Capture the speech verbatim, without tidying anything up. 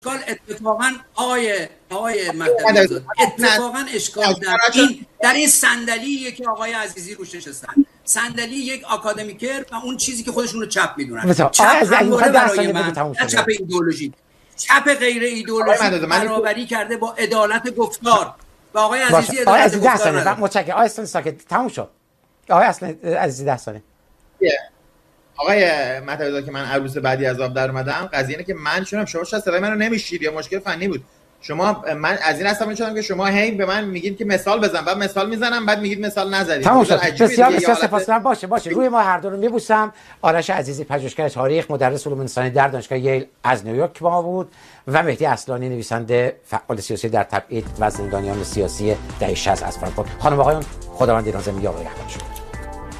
اتفاقا آقای آقای مهدوی آزاد اتفاقا اشکال در این در این صندلیه که آقای عزیزی روش نشستن، صندلی یک آکادمیکر و اون چیزی که خودشون رو چپ میدونن. چپ همواره برای من نه چپ ایدئولوژی، چپ غیر ایدئولوژی برابری کرده با عدالت گفتار و آقای عزیزی عدالت گفتار نداره. متشکرم. آقای استانی ساکت تموم شد. آقای اصلا عزیزی ده ثانیه. آقای مهدوی که من عروس بعدی از آب در اومدم، قضیه اینه که من چونم شما شاید صدای منو نمیشید یا مشکل فنی بود. شما من از این هستم میشدم که شما هی به من میگید که مثال بزن، بعد مثال میزنم، بعد میگید مثال نزدید. تموم شد. بسیار بسیار سپاسگزارم. باشه باشه روی ما هر دو رو میبوسم. آرش عزیزی پژوهشگر تاریخ، مدرس علوم انسانی در دانشگاه ییل از نیویورک با ما بود و مهدی اصلانی نویسنده فعال سیاسی در تبعید و زندانیان سیاسی دهه شصت از فرانکفورت. خانم آقایان خداوند ایران زمین یار و نگهدارشون.